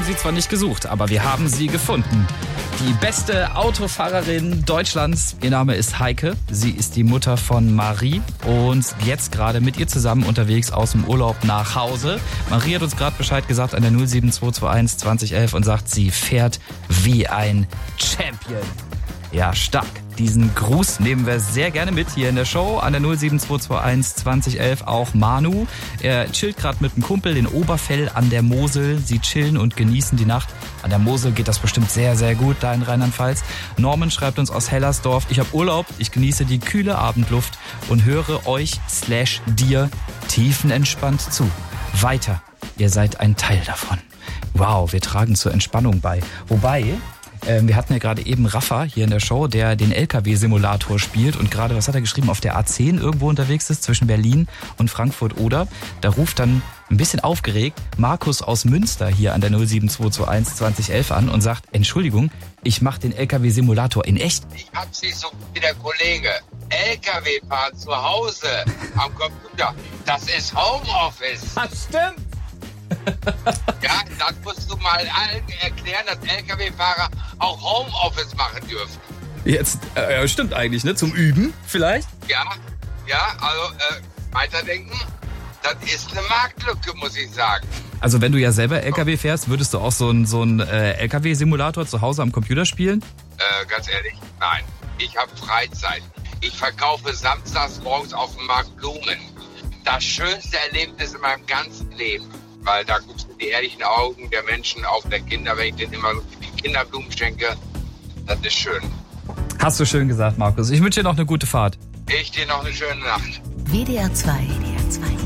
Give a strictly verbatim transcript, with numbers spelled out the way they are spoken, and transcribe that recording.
sie zwar nicht gesucht, aber wir haben sie gefunden. Die beste Autofahrerin Deutschlands. Ihr Name ist Heike. Sie ist die Mutter von Marie und jetzt gerade mit ihr zusammen unterwegs aus dem Urlaub nach Hause. Marie hat uns gerade Bescheid gesagt an der null sieben zwei zwei eins zwanzig elf und sagt, sie fährt wie ein Champion. Ja, stark. Diesen Gruß nehmen wir sehr gerne mit hier in der Show. An der null sieben zwei zwei eins zwanzig elf auch Manu. Er chillt gerade mit einem Kumpel in Oberfell an der Mosel. Sie chillen und genießen die Nacht. An der Mosel geht das bestimmt sehr, sehr gut da in Rheinland-Pfalz. Norman schreibt uns aus Hellersdorf: Ich habe Urlaub, ich genieße die kühle Abendluft und höre euch slash dir tiefenentspannt zu. Weiter, ihr seid ein Teil davon. Wow, wir tragen zur Entspannung bei. Wobei... Wir hatten ja gerade eben Rafa hier in der Show, der den L K W-Simulator spielt und gerade, was hat er geschrieben, auf der A zehn irgendwo unterwegs ist, zwischen Berlin und Frankfurt-Oder. Da ruft dann ein bisschen aufgeregt Markus aus Münster hier an der null sieben zwei zwei eins zwanzig elf an und sagt, Entschuldigung, ich mache den L K W-Simulator in echt. Ich hab sie so wie der Kollege. L K W fahren zu Hause am Computer, das ist Homeoffice. Das stimmt. Ja, das musst du mal allen erklären, dass L K W-Fahrer auch Homeoffice machen dürfen. Jetzt, äh, stimmt eigentlich, ne? Zum Üben vielleicht? Ja, ja, also äh, weiterdenken, das ist eine Marktlücke, muss ich sagen. Also wenn du ja selber L K W fährst, würdest du auch so einen so einen, äh, L K W-Simulator zu Hause am Computer spielen? Äh, ganz ehrlich, nein. Ich habe Freizeit. Ich verkaufe samstags morgens auf dem Markt Blumen. Das schönste Erlebnis in meinem ganzen Leben. Weil da guckst du die ehrlichen Augen der Menschen, auch der Kinder, wenn ich denen immer die Kinderblumen schenke. Das ist schön. Hast du schön gesagt, Markus. Ich wünsche dir noch eine gute Fahrt. Ich dir noch eine schöne Nacht. W D R zwei. W D R zwei.